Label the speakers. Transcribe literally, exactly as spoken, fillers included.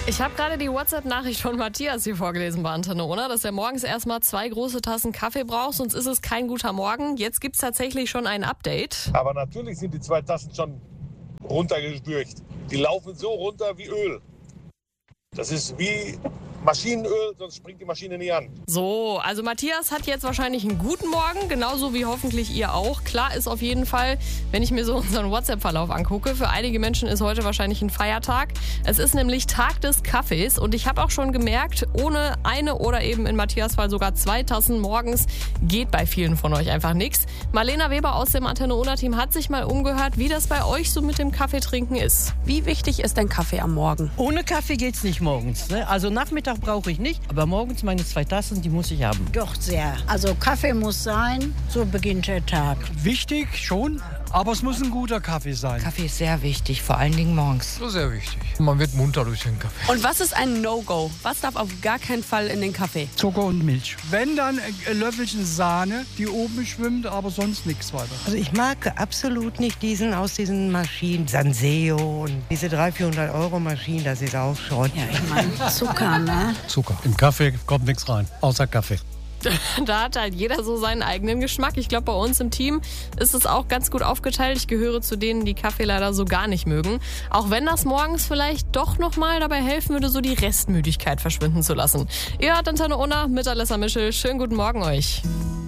Speaker 1: Ich habe gerade die WhatsApp-Nachricht von Matthias hier vorgelesen bei Antenne Unna, dass er morgens erstmal zwei große Tassen Kaffee braucht, sonst ist es kein guter Morgen. Jetzt gibt es tatsächlich schon ein Update.
Speaker 2: Aber natürlich sind die zwei Tassen schon runtergespürcht. Die laufen so runter wie Öl. Das ist wie Maschinenöl, sonst springt die Maschine nie an.
Speaker 1: So, also Matthias hat jetzt wahrscheinlich einen guten Morgen, genauso wie hoffentlich ihr auch. Klar ist auf jeden Fall, wenn ich mir so unseren WhatsApp-Verlauf angucke, für einige Menschen ist heute wahrscheinlich ein Feiertag. Es ist nämlich Tag des Kaffees und ich habe auch schon gemerkt, ohne eine oder eben in Matthias Fall sogar zwei Tassen morgens geht bei vielen von euch einfach nichts. Marlena Weber aus dem Antenne Unna-Team hat sich mal umgehört, wie das bei euch so mit dem Kaffeetrinken ist.
Speaker 3: Wie wichtig ist denn Kaffee am Morgen?
Speaker 4: Ohne Kaffee geht's nicht morgens. Ne? Also Nachmittag brauche ich nicht, aber morgens meine zwei Tassen, die muss ich haben.
Speaker 5: Doch sehr. Also Kaffee muss sein, so beginnt der Tag.
Speaker 6: Wichtig schon, aber es muss ein guter Kaffee sein.
Speaker 7: Kaffee ist sehr wichtig, vor allen Dingen morgens.
Speaker 8: Sehr wichtig. Man wird munter durch den Kaffee.
Speaker 3: Und was ist ein No-Go? Was darf auf gar keinen Fall in den Kaffee?
Speaker 6: Zucker und Milch. Wenn, dann ein Löffelchen Sahne, die oben schwimmt, aber sonst nichts weiter.
Speaker 9: Also ich mag absolut nicht diesen aus diesen Maschinen, Sanseo und diese dreihundert, vierhundert Euro Maschinen, das ist auch Schrott.
Speaker 5: Ja, ich meine Zucker, ne?
Speaker 6: Zucker. Im Kaffee kommt nichts rein, außer Kaffee.
Speaker 1: Da hat halt jeder so seinen eigenen Geschmack. Ich glaube, bei uns im Team ist es auch ganz gut aufgeteilt. Ich gehöre zu denen, die Kaffee leider so gar nicht mögen. Auch wenn das morgens vielleicht doch nochmal dabei helfen würde, so die Restmüdigkeit verschwinden zu lassen. Ihr hört Antenne Unna mit Alessa Mischel. Schönen guten Morgen euch.